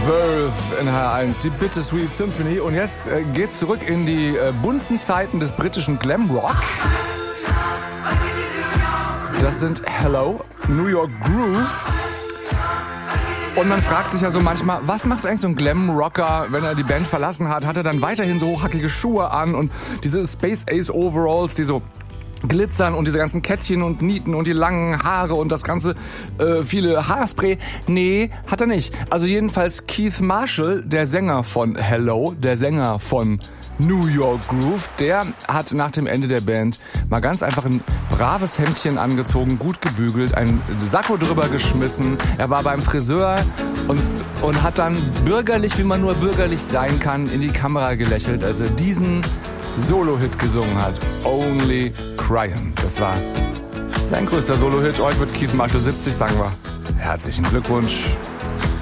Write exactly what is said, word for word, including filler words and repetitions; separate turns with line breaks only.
Verve in H eins, die Bittersweet Symphony. Und jetzt äh, geht's zurück in die äh, bunten Zeiten des britischen Glamrock. Das sind Hello, New York Groove. Und man fragt sich ja so manchmal, was macht eigentlich so ein Glamrocker, wenn er die Band verlassen hat? Hat er dann weiterhin so hochhackige Schuhe an und diese Space Ace Overalls, die so glitzern und diese ganzen Kettchen und Nieten und die langen Haare und das ganze äh, viele Haarspray? Nee, hat er nicht. Also jedenfalls Keith Marshall, der Sänger von Hello, der Sänger von New York Groove, der hat nach dem Ende der Band mal ganz einfach ein braves Hemdchen angezogen, gut gebügelt, ein Sakko drüber geschmissen. Er war beim Friseur und, und hat dann bürgerlich, wie man nur bürgerlich sein kann, in die Kamera gelächelt, als er diesen Solo-Hit gesungen hat. Only Crying. Das war sein größter Solo-Hit. Heute wird Keith Marshall siebzig, sagen wir. Herzlichen Glückwunsch.